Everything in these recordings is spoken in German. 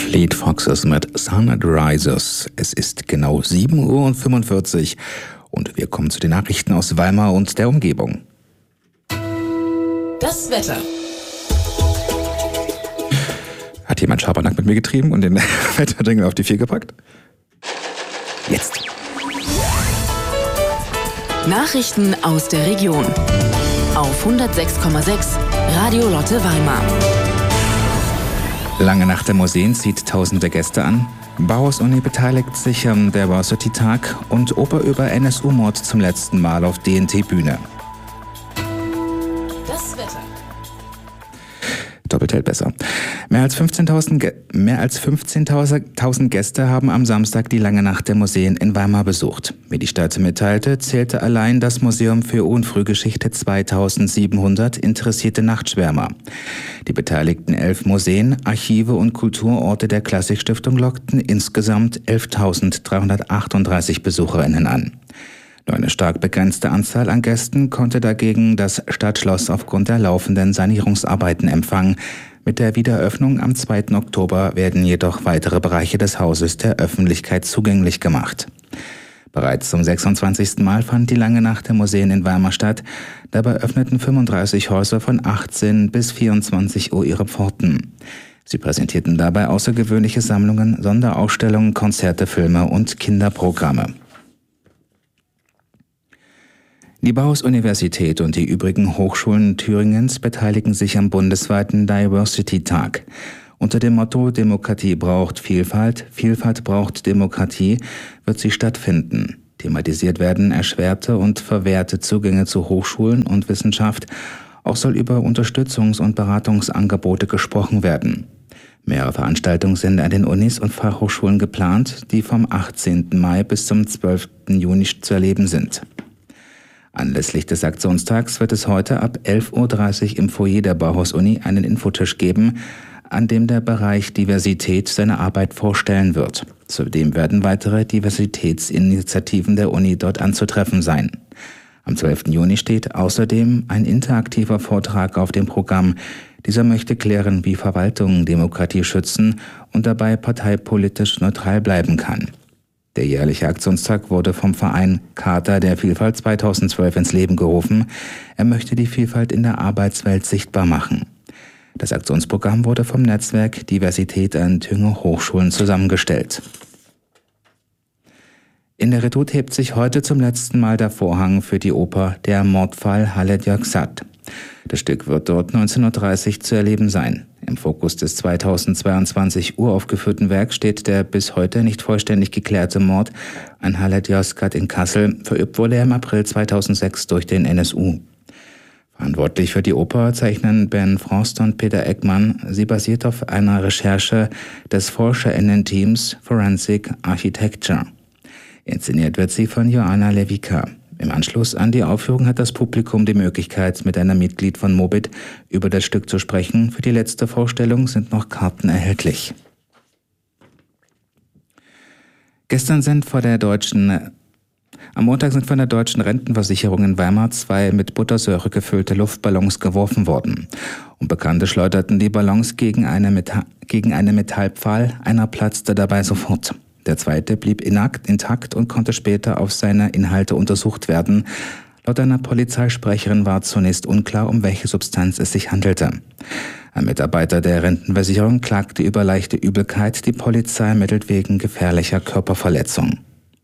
Fleet Foxes mit Sunrises. Es ist genau 7:45 Uhr und wir kommen zu den Nachrichten aus Weimar und der Umgebung. Das Wetter. Hat jemand Schabernack mit mir getrieben und den Wetterdingel auf die 4 gepackt? Jetzt. Nachrichten aus der Region. Auf 106,6 Radio Lotte Weimar. Lange Nacht der Museen zieht tausende Gäste an. Bauhaus-Uni beteiligt sich am Diversity-Tag und Oper über NSU-Mord zum letzten Mal auf DNT-Bühne. Das Wetter. Doppelt hält besser. Mehr als 15.000 Gäste haben am Samstag die Lange Nacht der Museen in Weimar besucht. Wie die Stadt mitteilte, zählte allein das Museum für Frühgeschichte 2700 interessierte Nachtschwärmer. Die beteiligten 11 Museen, Archive und Kulturorte der Klassikstiftung lockten insgesamt 11.338 BesucherInnen an. Nur eine stark begrenzte Anzahl an Gästen konnte dagegen das Stadtschloss aufgrund der laufenden Sanierungsarbeiten empfangen. Mit der Wiedereröffnung am 2. Oktober werden jedoch weitere Bereiche des Hauses der Öffentlichkeit zugänglich gemacht. Bereits zum 26. Mal fand die Lange Nacht der Museen in Weimar statt. Dabei öffneten 35 Häuser von 18 bis 24 Uhr ihre Pforten. Sie präsentierten dabei außergewöhnliche Sammlungen, Sonderausstellungen, Konzerte, Filme und Kinderprogramme. Die Bauhaus-Universität und die übrigen Hochschulen Thüringens beteiligen sich am bundesweiten Diversity-Tag. Unter dem Motto Demokratie braucht Vielfalt, Vielfalt braucht Demokratie wird sie stattfinden. Thematisiert werden erschwerte und verwehrte Zugänge zu Hochschulen und Wissenschaft. Auch soll über Unterstützungs- und Beratungsangebote gesprochen werden. Mehrere Veranstaltungen sind an den Unis und Fachhochschulen geplant, die vom 18. Mai bis zum 12. Juni zu erleben sind. Anlässlich des Aktionstags wird es heute ab 11:30 Uhr im Foyer der Bauhaus-Uni einen Infotisch geben, an dem der Bereich Diversität seine Arbeit vorstellen wird. Zudem werden weitere Diversitätsinitiativen der Uni dort anzutreffen sein. Am 12. Juni steht außerdem ein interaktiver Vortrag auf dem Programm. Dieser möchte klären, wie Verwaltungen Demokratie schützen und dabei parteipolitisch neutral bleiben kann. Der jährliche Aktionstag wurde vom Verein Charta der Vielfalt 2012 ins Leben gerufen. Er möchte die Vielfalt in der Arbeitswelt sichtbar machen. Das Aktionsprogramm wurde vom Netzwerk Diversität an Thüringer Hochschulen zusammengestellt. In der Redoute hebt sich heute zum letzten Mal der Vorhang für die Oper Der Mordfall Halet Yöksat. Das Stück wird dort 19:30 Uhr zu erleben sein. Im Fokus des 2022 uraufgeführten Werks steht der bis heute nicht vollständig geklärte Mord an Halet Yöksat in Kassel. Verübt wurde er im April 2006 durch den NSU. Verantwortlich für die Oper zeichnen Ben Frost und Peter Eckmann. Sie basiert auf einer Recherche des ForscherInnen-Teams Forensic Architecture. Inszeniert wird sie von Joanna Lewicka. Im Anschluss an die Aufführung hat das Publikum die Möglichkeit, mit einem Mitglied von Mobit über das Stück zu sprechen. Für die letzte Vorstellung sind noch Karten erhältlich. Am Montag sind von der Deutschen Rentenversicherung in Weimar 2 mit Buttersäure gefüllte Luftballons geworfen worden. Unbekannte schleuderten die Ballons gegen einen Metallpfahl, einer platzte dabei sofort. Der zweite blieb intakt und konnte später auf seine Inhalte untersucht werden. Laut einer Polizeisprecherin war zunächst unklar, um welche Substanz es sich handelte. Ein Mitarbeiter der Rentenversicherung klagte über leichte Übelkeit. Die Polizei ermittelt wegen gefährlicher Körperverletzung.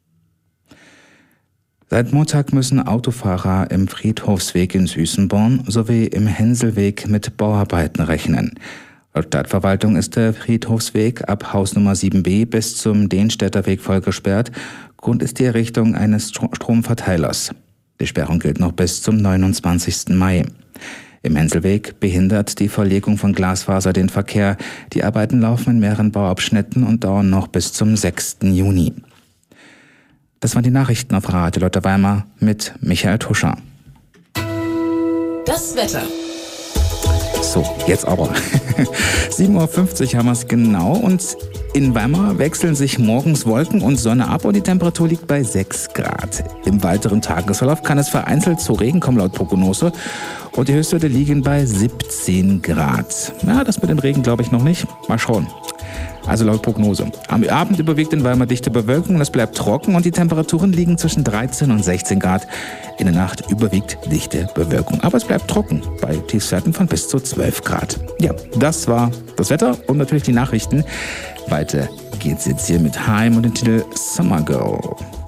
Seit Montag müssen Autofahrer im Friedhofsweg in Süßenborn sowie im Hänselweg mit Bauarbeiten rechnen. Laut Stadtverwaltung ist der Friedhofsweg ab Hausnummer 7b bis zum Dehnstädter Weg voll gesperrt. Grund ist die Errichtung eines Stromverteilers. Die Sperrung gilt noch bis zum 29. Mai. Im Hänselweg behindert die Verlegung von Glasfaser den Verkehr. Die Arbeiten laufen in mehreren Bauabschnitten und dauern noch bis zum 6. Juni. Das waren die Nachrichten auf Radio Lotte Weimar mit Michael Tuscher. Das Wetter. So, jetzt aber. 7:50 Uhr haben wir es genau und in Weimar wechseln sich morgens Wolken und Sonne ab und die Temperatur liegt bei 6 Grad. Im weiteren Tagesverlauf kann es vereinzelt zu Regen kommen laut Prognose und die Höchstwerte liegen bei 17 Grad. Ja, das mit dem Regen glaube ich noch nicht. Mal schauen. Also laut Prognose. Am Abend überwiegt in Weimar dichte Bewölkung und es bleibt trocken und die Temperaturen liegen zwischen 13 und 16 Grad. In der Nacht überwiegt dichte Bewölkung. Aber es bleibt trocken bei Tiefstwerten von bis zu 12 Grad. Ja, das war das Wetter und natürlich die Nachrichten. Weiter geht's jetzt hier mit Haim und dem Titel Summer Girl.